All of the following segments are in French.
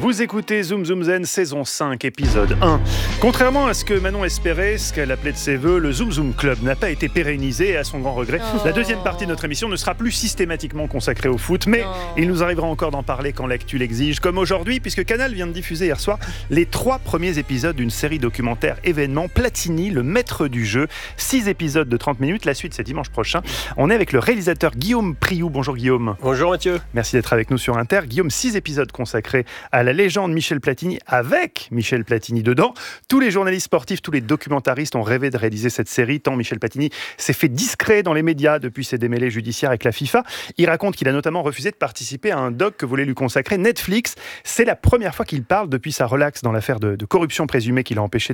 Vous écoutez Zoom Zoom Zen, saison 5, épisode 1. Contrairement à ce que Manon espérait, ce qu'elle appelait de ses voeux, le Zoom Zoom Club n'a pas été pérennisé et à son grand regret, la deuxième partie de notre émission ne sera plus systématiquement consacrée au foot, mais il nous arrivera encore d'en parler quand l'actu l'exige, comme aujourd'hui, puisque Canal vient de diffuser hier soir les 3 premiers épisodes d'une série documentaire événement Platini, le maître du jeu. 6 épisodes de 30 minutes, la suite c'est dimanche prochain. On est avec le réalisateur Guillaume Priou. Bonjour Guillaume. Bonjour Mathieu. Merci d'être avec nous sur Inter. Guillaume, 6 épisodes consacrés à la légende Michel Platini, avec Michel Platini dedans. Tous les journalistes sportifs, tous les documentaristes ont rêvé de réaliser cette série, tant Michel Platini s'est fait discret dans les médias depuis ses démêlés judiciaires avec la FIFA. Il raconte qu'il a notamment refusé de participer à un doc que voulait lui consacrer Netflix. C'est la première fois qu'il parle depuis sa relaxe dans l'affaire de corruption présumée qui l'a empêché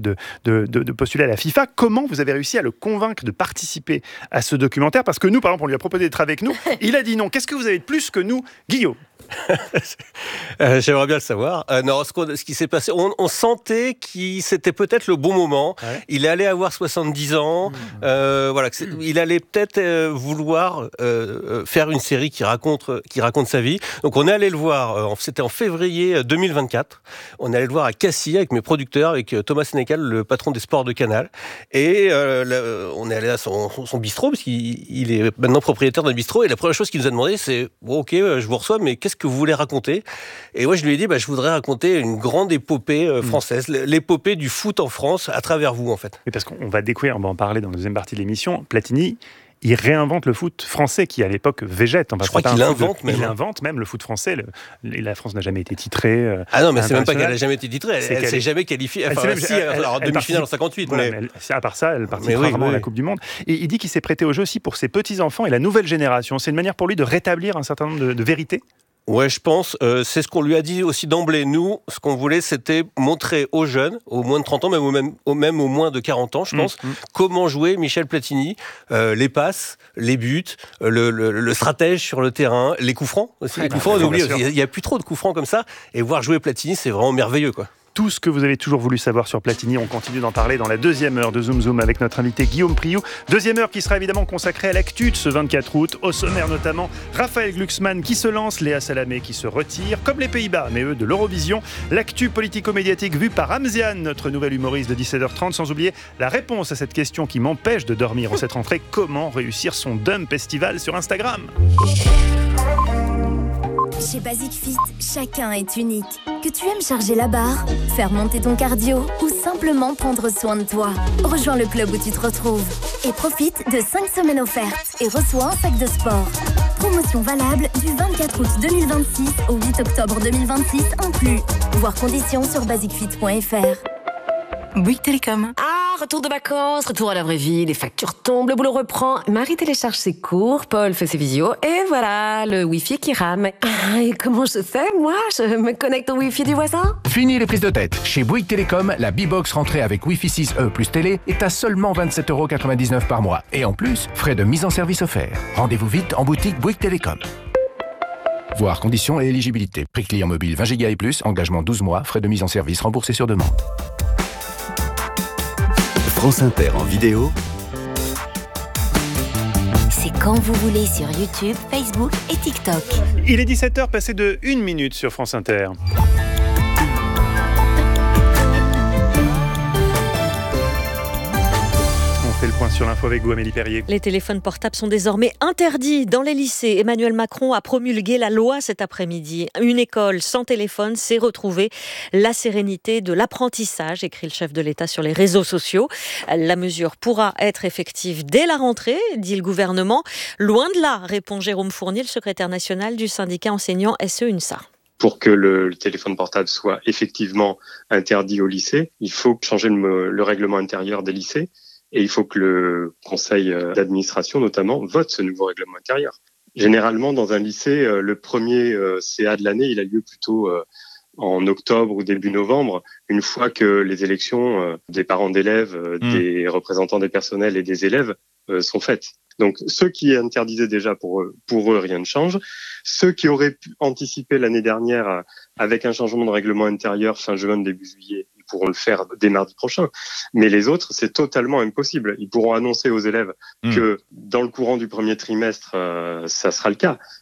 de postuler à la FIFA. Comment vous avez réussi à le convaincre de participer à ce documentaire ? Parce que nous, par exemple, on lui a proposé d'être avec nous. Il a dit non. Qu'est-ce que vous avez de plus que nous, Guillaume ? J'aimerais bien le savoir. Non, ce qui s'est passé, on sentait que c'était peut-être le bon moment. Ouais. Il allait avoir 70 ans. Voilà, il allait peut-être vouloir faire une série qui raconte sa vie. Donc on est allé le voir. C'était en février 2024. On est allé le voir à Cassis avec mes producteurs, avec Thomas Sénécal, le patron des sports de Canal. Et on est allé à son bistrot parce qu'il est maintenant propriétaire d'un bistrot. Et la première chose qu'il nous a demandé, c'est bon, ok, je vous reçois, mais qu'est-ce que vous voulez raconter ? Et moi, je lui ai dit, je voudrais raconter une grande épopée française, l'épopée du foot en France à travers vous, en fait. Oui, parce qu'on va découvrir, on va en parler dans la deuxième partie de l'émission, Platini, il réinvente le foot français qui, à l'époque, végète. Je crois qu'il invente même. Il invente même le foot français. La France n'a jamais été titrée. Ah non, mais c'est même pas qu'elle n'a jamais été titrée. Elle s'est jamais qualifiée. Enfin, en demi-finale en 58. Voilà, à part ça, elle participe rarement à la Coupe du Monde. Et il dit qu'il s'est prêté au jeu aussi pour ses petits-enfants et la nouvelle génération. C'est une manière pour lui de rétablir un certain nombre de vérités. Ouais, je pense. C'est ce qu'on lui a dit aussi d'emblée. Nous, ce qu'on voulait, c'était montrer aux jeunes, aux moins de 30 ans, même aux moins de 40 ans, je pense, comment jouer Michel Platini, les passes, les buts, le stratège sur le terrain, les coups francs aussi. Les coups francs, on oublie. Il n'y a plus trop de coups francs comme ça. Et voir jouer Platini, c'est vraiment merveilleux, quoi. Tout ce que vous avez toujours voulu savoir sur Platini, on continue d'en parler dans la deuxième heure de Zoom Zoom avec notre invité Guillaume Priou. Deuxième heure qui sera évidemment consacrée à l'actu de ce 24 août. Au sommaire notamment, Raphaël Glucksmann qui se lance, Léa Salamé qui se retire, comme les Pays-Bas, mais eux de l'Eurovision. L'actu politico-médiatique vue par Amzian, notre nouvel humoriste de 17h30, sans oublier la réponse à cette question qui m'empêche de dormir en cette rentrée. Comment réussir son Dump Festival sur Instagram ? Chez Basic Fit, chacun est unique. Que tu aimes charger la barre, faire monter ton cardio ou simplement prendre soin de toi. Rejoins le club où tu te retrouves et profite de 5 semaines offertes et reçois un sac de sport. Promotion valable du 24 août 2026 au 8 octobre 2026 inclus. Voir conditions sur basicfit.fr. Bouygues Télécom. Retour de vacances, retour à la vraie vie, les factures tombent, le boulot reprend. Marie télécharge ses cours, Paul fait ses visios, et voilà, le Wi-Fi qui rame. Et comment je fais, moi ? Je me connecte au Wi-Fi du voisin ? Fini les prises de tête. Chez Bouygues Télécom, la B-Box rentrée avec Wi-Fi 6E plus télé est à seulement 27,99€ par mois. Et en plus, frais de mise en service offerts. Rendez-vous vite en boutique Bouygues Télécom. Voir conditions et éligibilité. Prix client mobile 20 Go et plus, engagement 12 mois, frais de mise en service remboursés sur demande. France Inter en vidéo. C'est quand vous voulez sur YouTube, Facebook et TikTok. Il est 17h, passé de 1 minute sur France Inter. Le point sur l'info avec vous, Amélie Perrier. Les téléphones portables sont désormais interdits dans les lycées. Emmanuel Macron a promulgué la loi cet après-midi. Une école sans téléphone, c'est retrouver la sérénité de l'apprentissage, écrit le chef de l'État sur les réseaux sociaux. La mesure pourra être effective dès la rentrée, dit le gouvernement. Loin de là, répond Jérôme Fournier, le secrétaire national du syndicat enseignant SE-UNSA. Pour que le téléphone portable soit effectivement interdit au lycée, il faut changer le règlement intérieur des lycées. Et il faut que le conseil d'administration, notamment, vote ce nouveau règlement intérieur. Généralement, dans un lycée, le premier CA de l'année, il a lieu plutôt en octobre ou début novembre, une fois que les élections des parents d'élèves, des représentants des personnels et des élèves sont faites. Donc, ceux qui interdisaient déjà, pour eux, rien ne change. Ceux qui auraient pu anticiper l'année dernière avec un changement de règlement intérieur fin juin, début juillet, ils pourront le faire dès mardi prochain. Mais les autres, c'est totalement impossible. Ils pourront annoncer aux élèves que dans le courant du premier trimestre, ça sera le cas.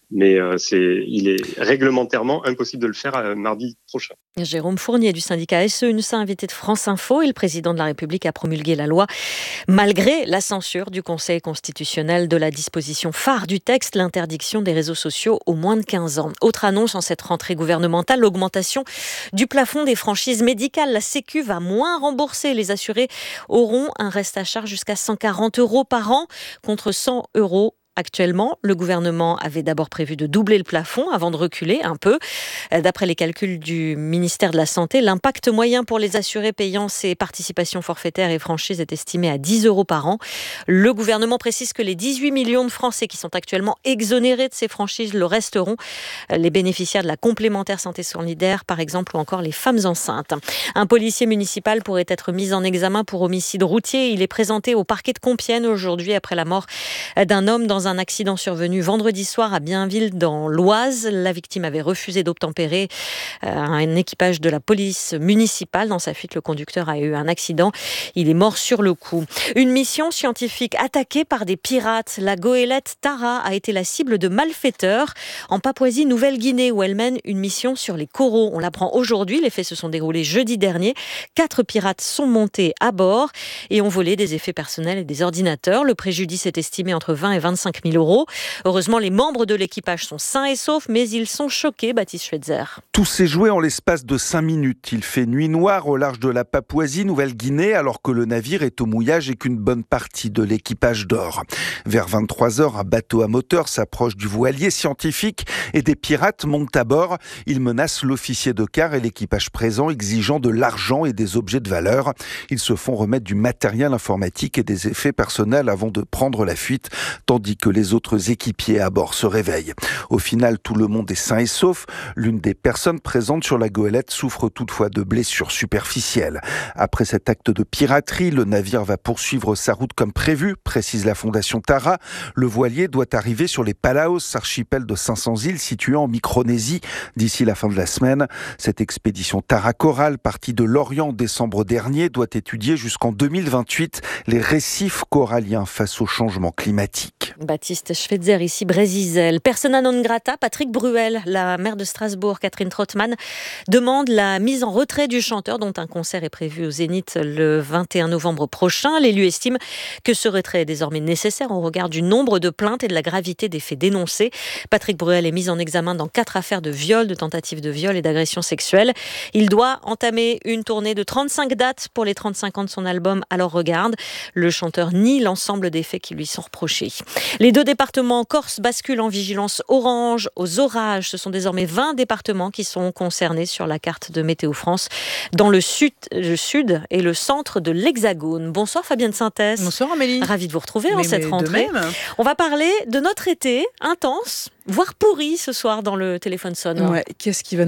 mais il est réglementairement impossible de le faire mardi prochain. Jérôme Fournier du syndicat SE-UNSA, invité de France Info, et le président de la République a promulgué la loi malgré la censure du Conseil constitutionnel de la disposition phare du texte, l'interdiction des réseaux sociaux aux moins de 15 ans. Autre annonce en cette rentrée gouvernementale, l'augmentation du plafond des franchises médicales. La Sécu va moins rembourser. Les assurés auront un reste à charge jusqu'à 140 € par an contre 100 € actuellement. Le gouvernement avait d'abord prévu de doubler le plafond avant de reculer un peu. D'après les calculs du ministère de la Santé, l'impact moyen pour les assurés payant ces participations forfaitaires et franchises est estimé à 10 € par an. Le gouvernement précise que les 18 millions de Français qui sont actuellement exonérés de ces franchises le resteront. Les bénéficiaires de la complémentaire santé solidaire, par exemple, ou encore les femmes enceintes. Un policier municipal pourrait être mis en examen pour homicide routier. Il est présenté au parquet de Compiègne aujourd'hui après la mort d'un homme dans un accident survenu vendredi soir à Bienville dans l'Oise. La victime avait refusé d'obtempérer un équipage de la police municipale. Dans sa fuite, le conducteur a eu un accident. Il est mort sur le coup. Une mission scientifique attaquée par des pirates. La goélette Tara a été la cible de malfaiteurs en Papouasie-Nouvelle-Guinée où elle mène une mission sur les coraux. On l'apprend aujourd'hui. Les faits se sont déroulés jeudi dernier. 4 pirates sont montés à bord et ont volé des effets personnels et des ordinateurs. Le préjudice est estimé entre 20 et 25 000 €. Heureusement, les membres de l'équipage sont sains et saufs, mais ils sont choqués, Baptiste Schweitzer. Tout s'est joué en l'espace de 5 minutes. Il fait nuit noire au large de la Papouasie-Nouvelle-Guinée, alors que le navire est au mouillage et qu'une bonne partie de l'équipage dort. Vers 23h, un bateau à moteur s'approche du voilier scientifique et des pirates montent à bord. Ils menacent l'officier de quart et l'équipage présent, exigeant de l'argent et des objets de valeur. Ils se font remettre du matériel informatique et des effets personnels avant de prendre la fuite, tandis que les autres équipiers à bord se réveillent. Au final, tout le monde est sain et sauf. L'une des personnes présentes sur la goélette souffre toutefois de blessures superficielles. Après cet acte de piraterie, le navire va poursuivre sa route comme prévu, précise la Fondation Tara. Le voilier doit arriver sur les Palaos, archipel de 500 îles situé en Micronésie, d'ici la fin de la semaine. Cette expédition Tara Coral, partie de l'Orient en décembre dernier, doit étudier jusqu'en 2028 les récifs coralliens face au changement climatique. Baptiste Schweitzer, ici Brésisel. Persona non grata, Patrick Bruel, la maire de Strasbourg, Catherine Trottmann, demande la mise en retrait du chanteur dont un concert est prévu au Zénith le 21 novembre prochain. L'élu estime que ce retrait est désormais nécessaire au regard du nombre de plaintes et de la gravité des faits dénoncés. Patrick Bruel est mis en examen dans 4 affaires de viol, de tentatives de viol et d'agression sexuelle. Il doit entamer une tournée de 35 dates pour les 35 ans de son album Alors Regarde. Le chanteur nie l'ensemble des faits qui lui sont reprochés. Les 2 départements corse basculent en vigilance orange aux orages. Ce sont désormais 20 départements qui sont concernés sur la carte de Météo France dans le sud et le centre de l'Hexagone. Bonsoir Fabienne Synthèse. Bonsoir Amélie. Ravie de vous retrouver en cette rentrée. On va parler de notre été intense, voire pourri ce soir dans le téléphone sonore. Ouais, qu'est-ce qui va